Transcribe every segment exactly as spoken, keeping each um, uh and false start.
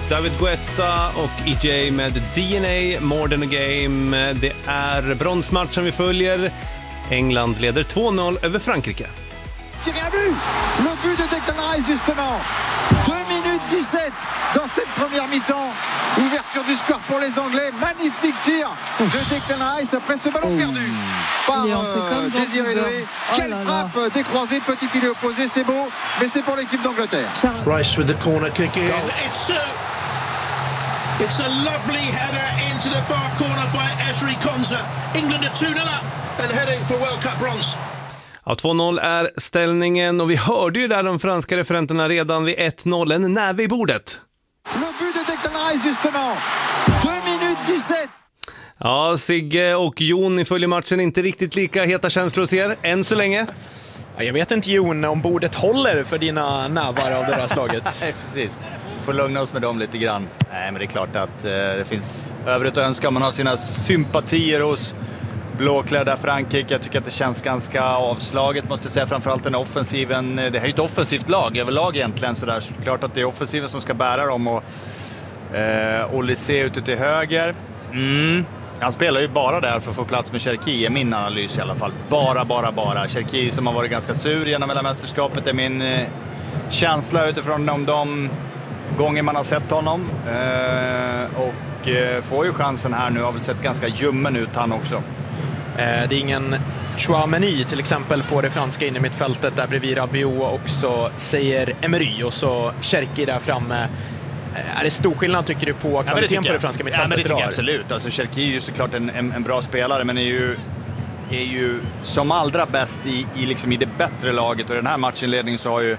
David Guetta och E J med D N A, More Than A Game. Det är bronsmatchen vi följer. England leder två noll över Frankrike. Tiré à but, le but de Declan Rice justement. deux minutes dix-sept dans cette première mi-temps. Ouverture du score pour les Anglais. Magnifique tir de Declan Rice après ce ballon perdu par euh, Désiré Doué. Quelle oh frappe décroisée, petit filet opposé, c'est beau, mais c'est pour l'équipe d'Angleterre. Rice with the corner kick in. It's a, it's a lovely header into the far corner by Ezri Konsa. England are two nil up and heading for World Cup bronze. Ja, två noll är ställningen och vi hörde ju där de franska referenterna redan vid ett noll, en näve i bordet. Le but de Declan Rice justement. deux minutes dix-sept. Ja, Sigge och Jon, ni följer matchen, inte riktigt lika heta känslor hos er än så länge. Ja, jag vet inte, Jon, om bordet håller för dina nävar av det här slaget. Nej, precis. Vi får lugna oss med dem lite grann. Nej, men det är klart att eh, det finns övrigt att önska. Man har sina sympatier hos blåklädda Frankrike. Jag tycker att det känns ganska avslaget, måste jag säga. Framförallt den offensiven. Det här är ju ett offensivt lag överlag egentligen. Så där. Så klart att det är offensiven som ska bära dem. Och eh, Olysée ute till höger. Mm. Han spelar ju bara där för att få plats med Cherki, är min analys i alla fall. Bara, bara, bara. Cherki som har varit ganska sur genom hela mästerskapet är min eh, känsla utifrån om de gånger man har sett honom. Eh, och eh, får ju chansen här nu. Har väl sett ganska ljummen ut han också. Eh, det är ingen Chouameni till exempel på det franska inne mittfältet. Där bredvid Rabiot också säger Emery och så Cherki där framme. Är det stor skillnad tycker du på kvaliteten ja, på det franska mittfältet? Ja, men det tycker jag absolut. Alltså, Cherki är ju såklart en, en, en bra spelare, men är ju, är ju som allra bäst i, i, liksom i det bättre laget. Och i den här matchinledningen så har ju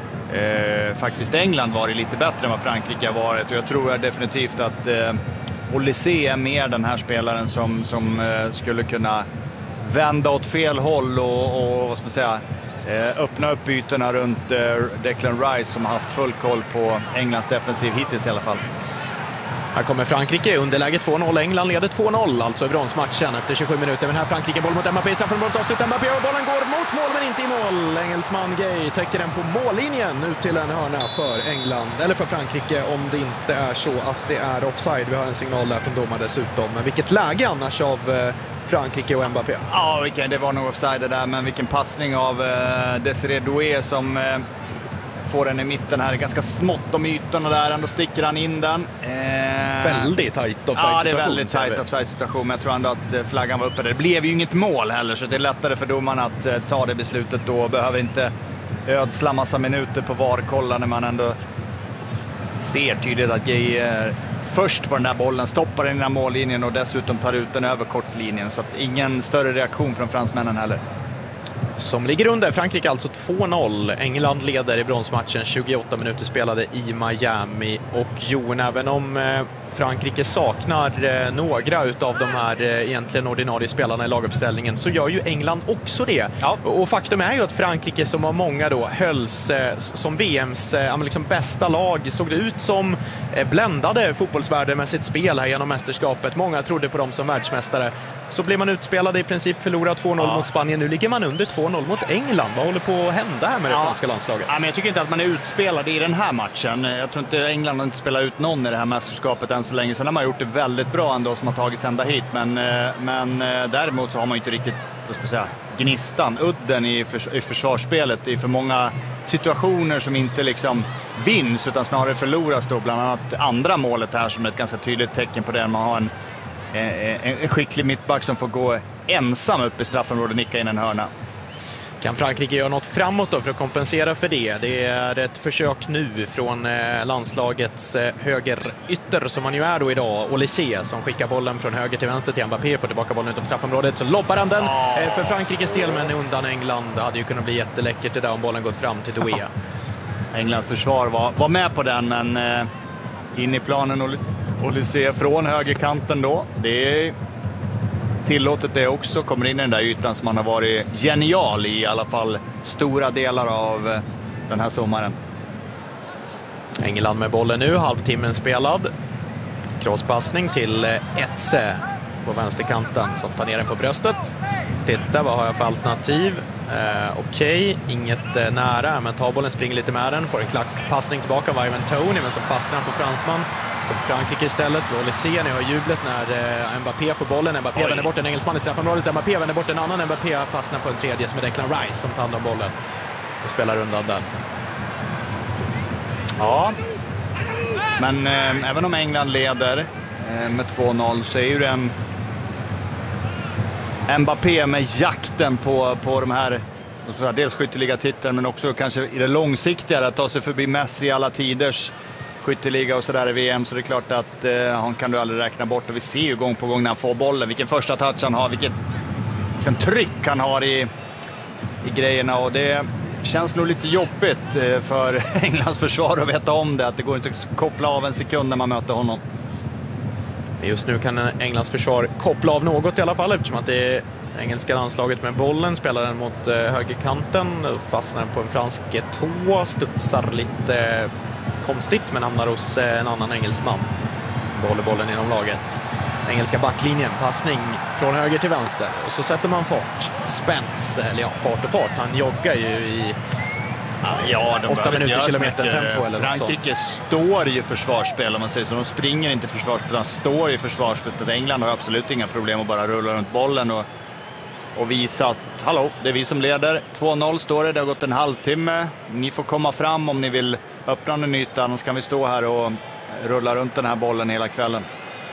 eh, faktiskt England varit lite bättre än vad Frankrike har varit. Och jag tror definitivt att eh, Olysée är mer den här spelaren som, som eh, skulle kunna vända åt fel håll och, och vad ska man säga, öppna upp ytorna runt Declan Rice som har haft full koll på Englands defensiv hittills i alla fall. Här kommer Frankrike, underläge två noll. England leder två noll, alltså i bronsmatchen efter tjugosju minuter. Men här Frankrike, boll mot Mbappé, straffområdet avslutar Mbappé och bollen går mot mål men inte i mål. Engelsman Gay täcker den på mållinjen ut till en hörna för England, eller för Frankrike om det inte är så att det är offside. Vi har en signal där från domaren dessutom. Men vilket läge annars av Frankrike och Mbappé? Ja, det var nog offside där, men vilken passning av Désiré Doué som får den i mitten här. Ganska smått om ytorna där, ändå sticker han in den. Eh... Väldigt tajt offside-situation. Ja, det är väldigt tajt offside-situation, men jag tror ändå att flaggan var uppe där. Det blev ju inget mål heller, så det är lättare för domaren att eh, ta det beslutet då. Behöver inte ödsla massa minuter på VAR-kolla när man ändå ser tydligt att Gay är först på den där bollen, stoppar den i den här mållinjen och dessutom tar ut den över kortlinjen. Så att ingen större reaktion från fransmännen heller. Som ligger under. Frankrike alltså två noll. England leder i bronsmatchen, tjugoåtta minuter spelade i Miami. Och Jon, även om Frankrike saknar några utav de här egentligen ordinarie spelarna i laguppställningen så gör ju England också det. Ja. Och faktum är ju att Frankrike som har många då hölls som V M:s liksom bästa lag, såg det ut som bländade fotbollsvärlden med sitt spel här genom mästerskapet. Många trodde på dem som världsmästare. Så blev man utspelade, i princip förlorade två noll ja. mot Spanien. Nu ligger man under två noll mot England. Vad håller på att hända här med det ja. franska landslaget? Ja, men jag tycker inte att man är utspelad i den här matchen. Jag tror inte England har inte spelat ut någon i det här mästerskapet än så länge. Sen har man gjort det väldigt bra ändå som har tagits ända hit. Men, men däremot så har man inte riktigt, vad ska jag säga, gnistan, udden i, förs- i försvarsspelet. Det är för många situationer som inte liksom vinns utan snarare förloras då. Bland annat andra målet här som är ett ganska tydligt tecken på det. Man har en En skicklig mittback som får gå ensam upp i straffområdet och nicka in en hörna. Kan Frankrike göra något framåt då för att kompensera för det? Det är ett försök nu från landslagets högerytter som man ju är då idag. Olysée som skickar bollen från höger till vänster till Mbappé, får tillbaka bollen utanför straffområdet. Så lobbar han den oh. för Frankrikes del, men undan England. Det hade ju kunnat bli jätteläckert det där om bollen gått fram till Doué. Englands försvar var, var med på den, men eh, in i planen och Olysée från högerkanten då. Det är tillåtet det också. Kommer in i den där ytan som man har varit genial i, i alla fall stora delar av den här sommaren. England med bollen nu, halvtimmen spelad. Crosspassning till Etze på vänsterkanten som tar ner den på bröstet. Titta, vad har jag för alternativ? Eh, Okej, okay. Inget eh, nära, men tar bollen, springer lite med den, får en klackpassning tillbaka av Ivan Toney, men så fastnar han på fransman. Går på Frankrike istället. Vi håller se, ni hör jublet när eh, Mbappé får bollen. Mbappé vänder bort en engelsman i straffområdet. Mbappé vänder bort en annan. Mbappé fastnar på en tredje som är Declan Rice som tar hand om bollen och spelar undan den. Ja, men eh, även om England leder eh, med två noll så är ju det en Mbappé med jakten på, på de här, dels skytteligatiteln men också kanske i det långsiktiga att ta sig förbi Messi alla tiders skytteliga och sådär i V M, så det är klart att eh, han kan du aldrig räkna bort, och vi ser ju gång på gång när han får bollen vilken första touch han har, vilket liksom, tryck han har i, i grejerna, och det känns nog lite jobbigt eh, för Englands försvar att veta om det, att det går inte att koppla av en sekund när man möter honom. Just nu kan Englands försvar koppla av något i alla fall, eftersom att det är engelska landslaget med bollen, spelar den mot eh, högerkanten, fastnar på en fransk tå, studsar lite eh, konstigt men hamnar hos eh, en annan engelsman. Behåller bollen inom laget. Engelska backlinjen, passning från höger till vänster och så sätter man fart. Spence, eller ja, fart och fart, han joggar ju i Ja, de åtta minuter kilometer tempo eller Frankrike står ju försvarsspel om man säger så. De springer inte försvarsspel, de står i försvarsspel. Så England har absolut inga problem att bara rulla runt bollen och, och visa att hallå, det är vi som leder. två noll står det, det har gått en halvtimme. Ni får komma fram om ni vill öppna en yta, annars kan vi stå här och rulla runt den här bollen hela kvällen.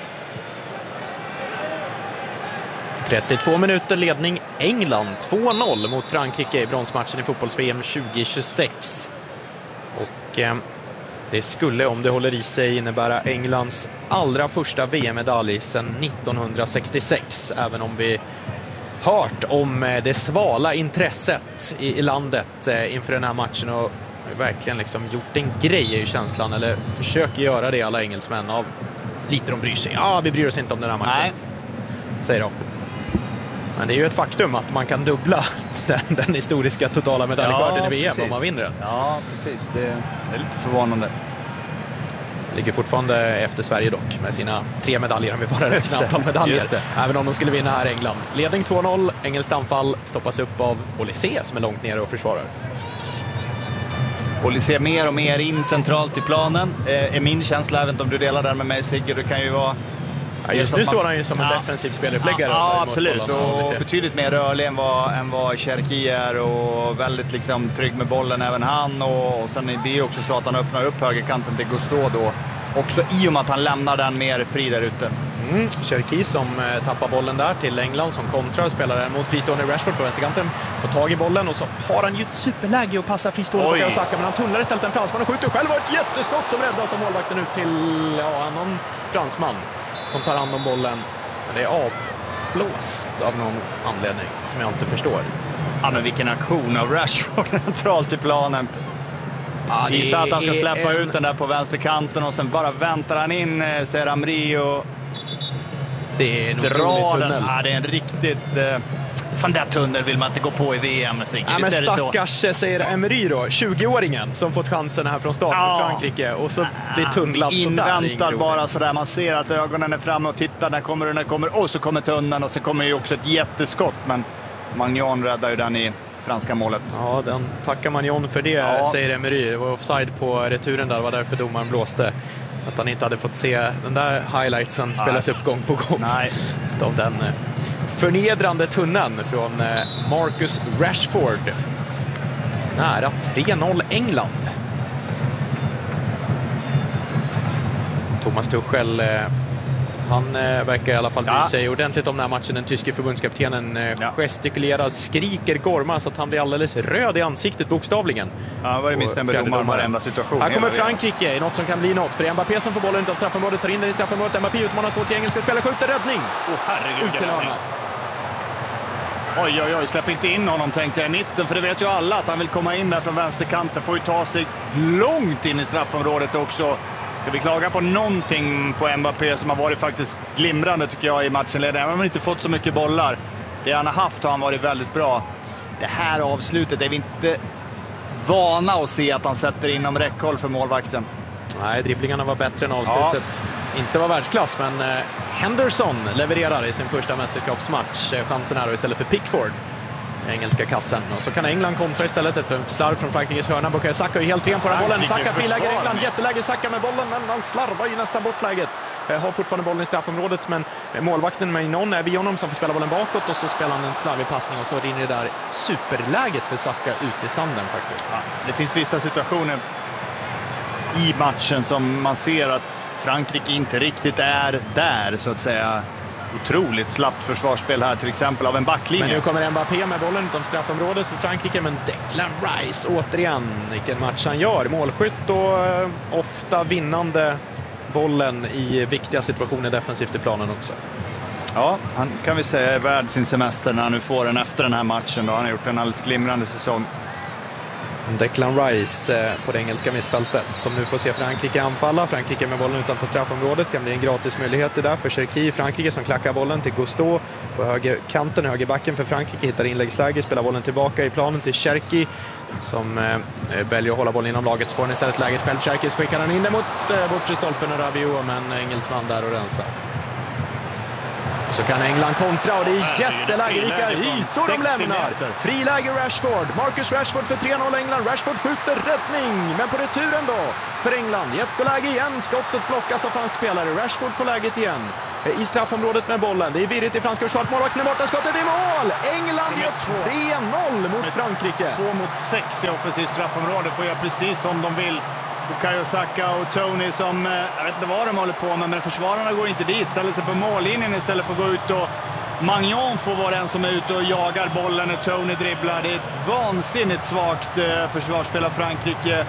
trettiotvå minuter ledning England, två noll mot Frankrike i bronsmatchen i fotbolls-V M tjugo tjugosex. Och eh, det skulle, om det håller i sig, innebära Englands allra första V M-medalj sedan nittonhundrasextiosex, även om vi hört om eh, det svala intresset i, i landet eh, inför den här matchen och verkligen liksom gjort en grej i känslan, eller försöker göra det alla engelsmän av lite de bryr sig. Ja, vi bryr oss inte om den här matchen. Nej. Säger de. Men det är ju ett faktum att man kan dubbla den, den historiska totala medaljskörden ja, i V M precis. Om man vinner den. Ja, precis. Det, det är lite förvånande. Ligger fortfarande efter Sverige dock med sina tre medaljer om vi bara räknar antal medaljer. Även om de skulle vinna här i England. Ledning två noll, engelskt anfall stoppas upp av Olysée som är långt nere och försvarar. Olysée mer och mer in centralt i planen. Eh, är min känsla, även om du delar den med mig Sigge, det kan ju vara... Ja, just nu man... står han ju som en ja. defensiv speluppläggare. Ja, ja absolut. Och, och betydligt mer rörlig än vad, än vad Cherki är och väldigt liksom, trygg med bollen även han. Och, och sen blir det också så att han öppnar upp högerkanten till Gusto då. Också i och med att han lämnar den mer fri där ute. Mm. Cherki som eh, tappar bollen där till England som kontrar, spelar mot fristående Rashford på vänsterkanten, får tag i bollen och så har han ju ett superläge att passa fristående Oj. på Saka, men han tunnlar istället en fransman och skjuter själv, och ett jätteskott som räddas av målvakten ut till ja, annan fransman som tar hand om bollen. Men det är avblåst av någon anledning som jag inte förstår. Ja, men vilken aktion av Rashford centralt i planen. Ja, det gissar att han ska släppa en... ut den där på vänsterkanten och sen bara väntar han in Ser Amri och det är en drar den. Ja, det är en riktigt... Eh... Sån där tunnel vill man inte gå på i V M. Ja, men stackars säger Emery då, tjugoåringen som fått chansen här från start ja. för Frankrike och så blir tunnlat sådär. Inväntar bara sådär, man ser att ögonen är framme och tittar, när kommer den, när kommer, och så kommer tunneln och så kommer ju också ett jätteskott, men Magnan räddar ju den i franska målet. Ja, den tackar Magnan för det, ja. säger Emery. Det var offside på returen där, var därför domaren blåste. Att han inte hade fått se den där highlightsen spelas Nej. upp gång på gång. Nej. Av den förnedrande tunneln från Marcus Rashford. Nära tre noll England. Thomas Tuchel, han verkar i alla fall bry ja. sig ordentligt om den här matchen. Den tyske förbundskaptenen ja. gestikulerar, skriker, gormar så att han blir alldeles röd i ansiktet bokstavligen. Ja, vad är missnämnd med domaren varenda situation. Här kommer Frankrike i något som kan bli något. För Mbappé som får bollen utanför straffområdet, tar in den i straffområdet. Mbappé utmanar två till engelska spelare, skjuter, räddning. Åh, oh, herregud. Oj, oj, oj, släpp inte in honom, tänkte jag i mitten, för det vet ju alla att han vill komma in där från vänsterkanten, får ju ta sig långt in i straffområdet också. Ska vi klaga på någonting på Mbappé som har varit faktiskt glimrande tycker jag i matchen, även om han inte fått så mycket bollar. Det han har haft har han varit väldigt bra. Det här avslutet är vi inte vana att se att han sätter inom räckhåll för målvakten. Nej, dribblingarna var bättre än avslutet. Ja. Inte var världsklass, men Henderson levererar i sin första mästerskapsmatch. Chansen här istället för Pickford. engelska kassen. Och så kan England kontra istället efter en slarv från Frankrikes hörna. Bukayo Saka är helt ren för bollen. Saka friläger England. Jätteläge Saka med bollen, men han slarvar ju nästan bort läget. Har fortfarande bollen i straffområdet, men målvakten Maignan är vid honom som får spela bollen bakåt och så spelar han en slarvig passning och så rinner det där superläget för Saka ut i sanden faktiskt. Ja, det finns vissa situationer i matchen som man ser att Frankrike inte riktigt är där, så att säga. Otroligt slappt försvarsspel här, till exempel av en backlinje. Men nu kommer Mbappé med bollen utom straffområdet för Frankrike, men Declan Rice återigen, vilken match han gör. Målskytt och eh, ofta vinnande bollen i viktiga situationer defensivt i planen också. Ja, han kan vi säga är värd sin semester när han nu får den efter den här matchen. Då han har gjort en alldeles glimrande säsong. Declan Rice på det engelska mittfältet som nu får se Frankrike anfalla. Frankrike med bollen utanför straffområdet, kan bli en gratis möjlighet det där för Cherki i Frankrike som klackar bollen till Gusto på högerkanten, högerbacken för Frankrike, hittar inläggsläge, spelar bollen tillbaka i planen till Cherki som eh, väljer att hålla bollen inom laget, så får han istället läget själv. Cherki skickar han in det mot eh, bortre stolpen och Rabiot, men engelsman där och rensa. Så kan England kontra och det är jätteläge, vilka ytor de lämnar. Friläge Rashford, Marcus Rashford för tre noll England. Rashford skjuter, räddning, men på returen då för England. Jätteläge igen, skottet blockas av fransk spelare. Rashford får läget igen i straffområdet med bollen. Det är virrigt i franska försvaret, målvakten är borta, skottet i mål. England gör tre noll mot Frankrike. Två mot sex i offensivt straffområde, får jag precis som de vill. Bukayo Saka och Tony som, jag vet inte vad de håller på med, men försvararna går inte dit, ställer sig på mållinjen istället för att gå ut, och Maignan får vara den som är ute och jagar bollen när Tony dribblar. Det är ett vansinnigt svagt försvarsspel av Frankrike.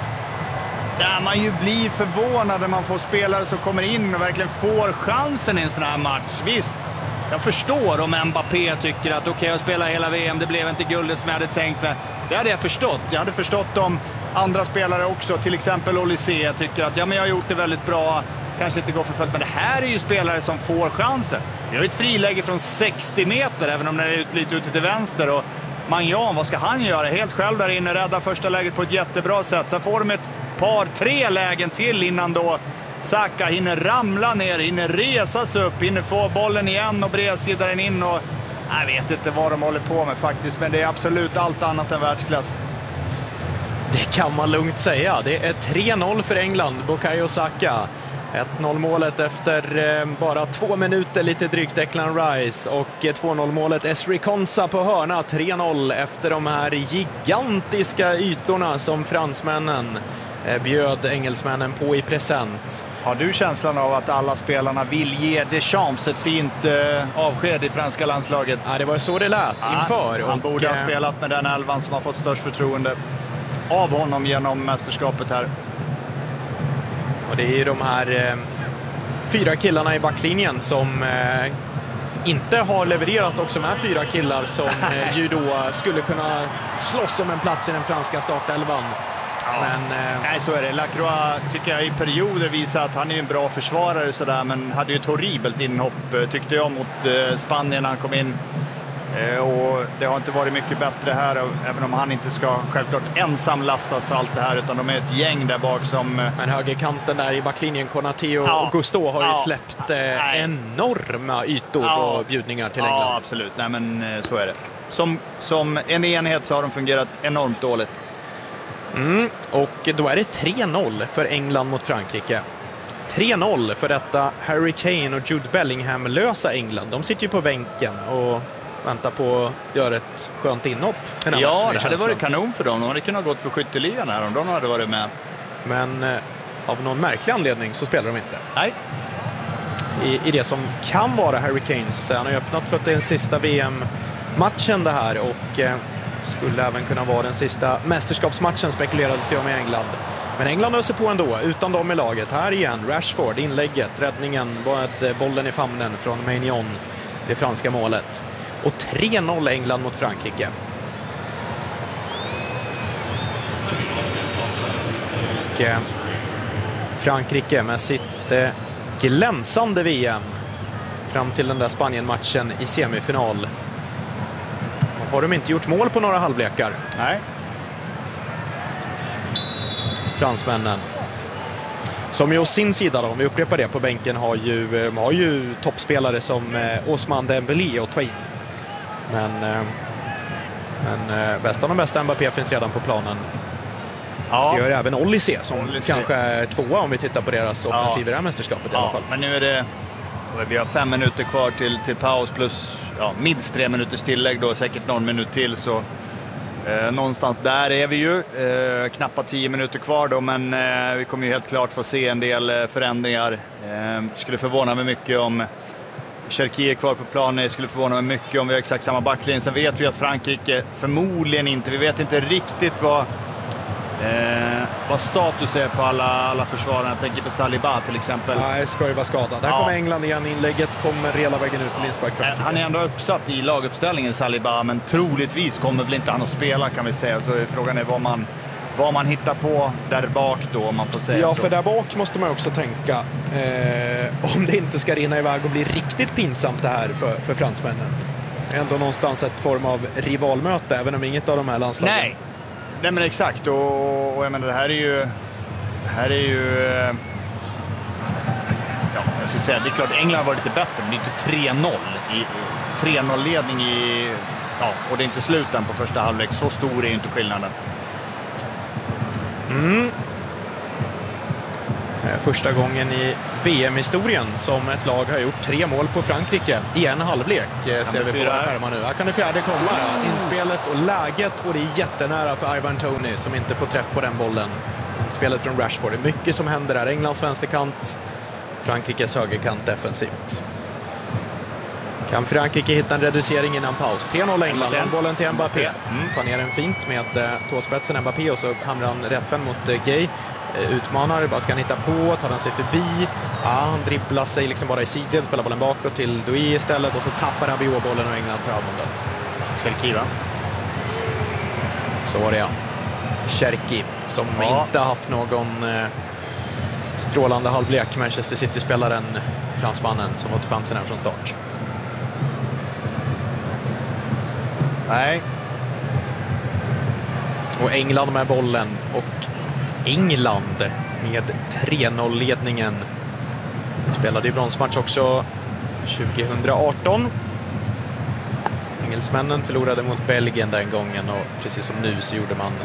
Där man ju blir förvånad när man får spelare som kommer in och verkligen får chansen i en sån här match. Visst, jag förstår om Mbappé tycker att okej, okay, jag spelar hela V M, det blev inte guldet som jag hade tänkt mig. Det hade jag förstått. Jag hade förstått om andra spelare också, till exempel Olysée, tycker att ja, men jag har gjort det väldigt bra, kanske inte går för fullt, men det här är ju spelare som får chansen. Vi har ett friläge från sextio meter, även om det är ut, lite ute till vänster, och Maignan, vad ska han göra? Helt själv där inne, rädda första läget på ett jättebra sätt. Sen får de ett par, tre lägen till innan då Saka hinner ramla ner, hinner resas upp, hinner få bollen igen och bredsidaren in, och jag vet inte vad de håller på med faktiskt, men det är absolut allt annat än världsklass. Det kan man lugnt säga. Det är tre noll för England, Bukayo Saka. ett noll målet efter eh, bara två minuter, lite drygt Declan Rice, och eh, två noll målet Ezri Konsa på hörna. tre noll efter de här gigantiska ytorna som fransmännen eh, bjöd engelsmännen på i present. Har du känslan av att alla spelarna vill ge Deschamps ett fint eh, avsked i franska landslaget? Ja, det var så det lät ja, inför. Han och, borde ha eh, spelat med den elvan som har fått störst förtroende av honom genom mästerskapet här. Och det är ju de här eh, fyra killarna i backlinjen som eh, inte har levererat, också med fyra killar som eh, ju då skulle kunna slåss om en plats i den franska startelvan. Ja. Men, eh, Nej, så är det. Lacroix tycker jag i perioder visar att han är en bra försvarare sådär, men hade ju ett horribelt inhopp tyckte jag mot eh, Spanien när han kom in. Och det har inte varit mycket bättre här, även om han inte ska självklart ensam lastas för allt det här, utan de är ett gäng där bak som... Men högerkanten där i backlinjen, Konate och ja. Gusto har ju ja. släppt eh, enorma ytor ja. och bjudningar till England. Ja, absolut. Nej, men så är det. Som, som en enhet så har de fungerat enormt dåligt. Mm, och då är det tre noll för England mot Frankrike. tre noll för detta Harry Kane och Jude Bellingham-lösa England. De sitter ju på bänken och väntar på att göra ett skönt inhopp. Ja, det hade varit kanon för dem. De hade kunnat gått för skytteligan här om de hade varit med. Men eh, av någon märklig anledning så spelar de inte. Nej. I, I det som kan vara Harry Kanes. Han har öppnat för att det är den sista V M-matchen det här, och eh, skulle även kunna vara den sista mästerskapsmatchen, spekulerades det om i England. Men England öser på ändå, utan dem i laget. Här igen, Rashford, inlägget, räddningen, bollen i famnen från Maignan, det franska målet. Och tre noll England mot Frankrike. Och eh, Frankrike med sitt eh, glänsande V M fram till den där Spanien-matchen i semifinal. Och har de inte gjort mål på några halvlekar? Nej. Fransmännen. Som ju å sin sida då, om vi upprepar det, på bänken har ju, har ju toppspelare som eh, Ousmane Dembélé och Twain. Men eh, Men eh, bästa av de bästa Mbappé finns redan på planen. Ja. Det gör även Olise som Olise. kanske är tvåa om vi tittar på deras offensiv i det här mästerskapet i alla Ja, fall. men nu är det... Vi har fem minuter kvar till, till paus plus ja, minst tre minuters tillägg då, säkert någon minut till. Så eh, någonstans där är vi ju. Eh, knappt tio minuter kvar då, men eh, vi kommer ju helt klart få se en del eh, förändringar. Eh, skulle förvåna mig mycket om Cherki är kvar på planen. Det skulle förvåna mig mycket om vi har exakt samma backlinje. Sen vet vi att Frankrike förmodligen inte, vi vet inte riktigt vad... Eh, vad status är på alla, alla försvararna. Jag tänker på Saliba till exempel. Nej, ska ju vara skadad. Där Ja. kommer England igen. Inlägget kommer hela vägen ut till inspark. Eh, Han är ändå uppsatt i laguppställningen, Saliba, men troligtvis kommer väl inte han att spela, kan vi säga. Så frågan är vad man, vad man hittar på där bak då, om man får säga Ja, så. för där bak måste man också tänka eh, om det inte ska rinna iväg och bli riktigt pinsamt det här för, för fransmännen. Ändå någonstans ett form av rivalmöte, även om inget av de här landslagen... Nej, Nej men exakt. Och, och jag menar, det här är ju... Det här är ju... eh, Ja, jag ska säga, det är klart England var lite bättre, men det är inte tre noll. I, tre noll-ledning i... Ja, och det är inte sluten på första halvlek. Så stor är ju inte skillnaden. Mm. Första gången i V M-historien som ett lag har gjort tre mål på Frankrike i en halvlek. Ser vi på våra skärmar nu. Här kan det fjärde komma. Inspelet och läget, och det är jättenära för Ivan Toney som inte får träff på den bollen. Spelet från Rashford. Det är mycket som händer där. Englands vänsterkant, Frankrikes högerkant defensivt. Kan Frankrike hitta en reducering innan paus? tre noll England, bollen till Mbappé. Mm. Tar ner den fint med eh, tåspetsen Mbappé och så hamrar han rättvänd mot eh, Gay. Eh, utmanar, bara ska han hitta på, tar han sig förbi. Ja, han dribblar sig liksom bara i sidled, spelar bollen bakåt till Douy istället och så tappar Rabiot bollen och England tar hand om den. Cherki, va? Så var det, ja. Cherki, som Ja. inte har haft någon eh, strålande halvlek. Manchester City-spelaren, fransmannen, som fått chansen här från start. Nej. Och England med bollen, och England med tre noll-ledningen. Spelade i bronsmatch också tjugohundraarton. Engelsmännen förlorade mot Belgien den gången, och precis som nu så gjorde man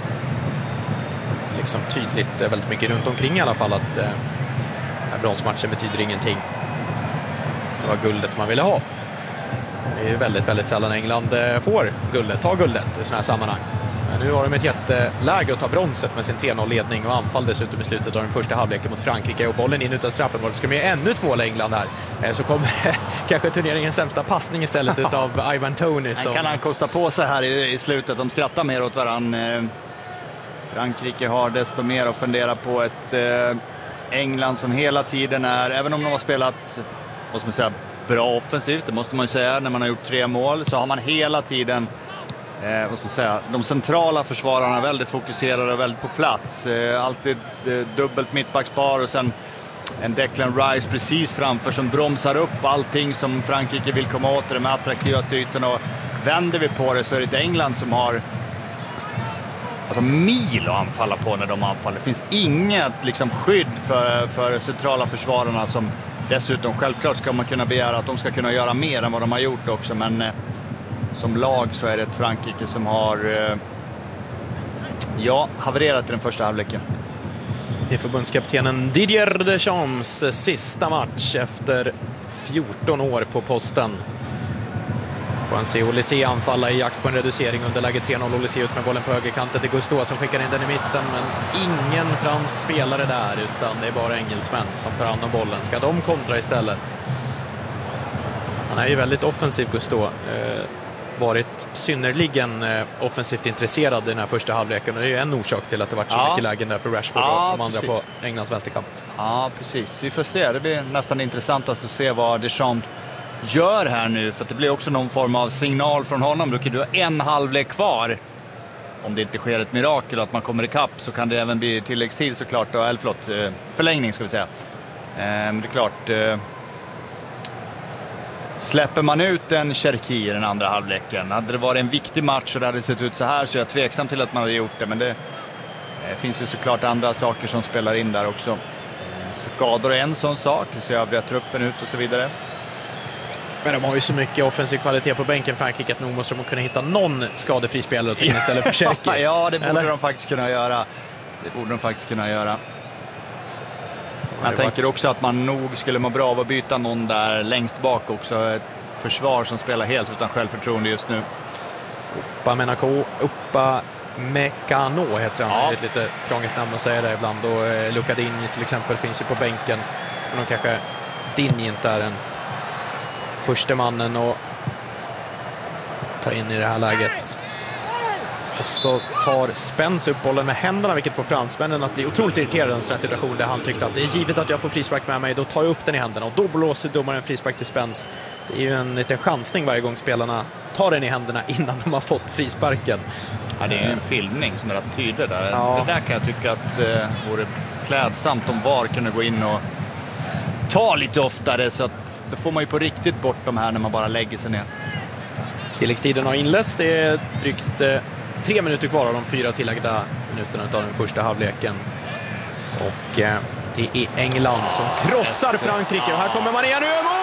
liksom tydligt väldigt mycket runt omkring i alla fall att eh, bronsmatchen betyder ingenting. Det var guldet man ville ha. Det är väldigt, väldigt sällan England får guldet, tar guldet i sådana här sammanhang. Men nu har de ett jätteläge att ta bronset med sin tre noll-ledning och anfall dessutom i slutet av den första halvleken mot Frankrike, och bollen in utan straffområdet. Ska de göra ännu ett mål i England här, så kommer kanske turneringens sämsta passning istället utav Ivan Toney. Som... Kan han kosta på sig här i, i slutet? De skrattar mer åt varann. Eh, Frankrike har desto mer att fundera på. Ett eh, England som hela tiden är, även om de har spelat, måste man säga, bra offensivt, det måste man ju säga, när man har gjort tre mål, så har man hela tiden eh, vad ska man säga, de centrala försvararna väldigt fokuserade och väldigt på plats. Eh, alltid eh, dubbelt mittbackspar och sen en Declan Rice precis framför som bromsar upp allting som Frankrike vill komma åt, de attraktivaste ytorna. Och vänder vi på det så är det ett England som har alltså mil att anfalla på när de anfaller. Det finns inget liksom skydd för, för centrala försvararna, som dessutom självklart ska man kunna begära att de ska kunna göra mer än vad de har gjort också, men eh, som lag så är det ett Frankrike som har eh, ja, havererat i den första halvleken. Det är förbundskaptenen Didier Deschamps sista match efter fjorton år på posten. Får han se Olise anfalla i jakt på en reducering under läge tre noll. Olise ut med bollen på högerkanten till Gusto som skickar in den i mitten, men ingen fransk spelare där, utan det är bara engelsmän som tar hand om bollen. Ska de kontra istället? Han är ju väldigt offensiv, Gusto. Eh, varit synnerligen eh, offensivt intresserad i den här första halvleken, och det är ju en orsak till att det varit så ja. mycket lägen där för Rashford ja, och de andra precis. på Englands vänsterkant. Ja, precis. Vi får se. Det blir nästan intressantast att se vad Deschamps gör här nu, för att det blir också någon form av signal från honom. Då kan du ha en halvlek kvar. Om det inte sker ett mirakel att man kommer ikapp, så kan det även bli tilläggstid såklart. Eller förlåt, förlängning ska vi säga. Men det är klart, släpper man ut en Cherki i den andra halvleken, hade det varit en viktig match och det hade sett ut så här, så jag är tveksam till att man hade gjort det. Men det finns ju såklart andra saker som spelar in där också. Skador är en sån sak, så övriga truppen ut och så vidare. Men de har ju så mycket offensiv kvalitet på bänken, Frankrike, att nog måste de kunna hitta någon skadefri spelare att ta in istället för Cherki. Ja, det borde Eller? de faktiskt kunna göra. Det borde de faktiskt kunna göra. Jag tänker också att man nog skulle må bra av att byta någon där längst bak också. Ett försvar som spelar helt utan självförtroende just nu. Uppa Menako, Uppa Mekano heter han. Ja. Det är ett lite krångligt namn att säga det ibland. Och eh, Luca Digni till exempel finns ju på bänken. Men de kanske Digni inte är den första mannen och ta in i det här läget. Och så tar Spence upp bollen med händerna, vilket får fransmännen att bli otroligt irriterade i en sån här situation där han tyckte att det är givet att jag får frispark med mig, då tar jag upp den i händerna. Och då blåser domaren frispark till Spence. Det är ju en liten chansning varje gång spelarna tar den i händerna innan de har fått frisparken. Ja, det är en filmning som är rätt tydlig där. Ja. Det där kan jag tycka att det eh, vore klädsamt om V A R kunde gå in och ta lite oftare, så att då får man ju på riktigt bort de här när man bara lägger sig ner. Tilläggstiden har inletts. Det är drygt eh, tre minuter kvar av de fyra tillagda minuterna av den första halvleken. Och eh, det är England som krossar Frankrike. Och här kommer Maria nu.